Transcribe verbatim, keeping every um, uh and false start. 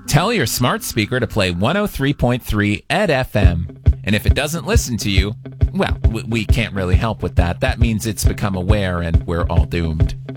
Tell your smart speaker to play one oh three point three Ed F M. And if it doesn't listen to you, well, we can't really help with that. That means it's become aware and we're all doomed.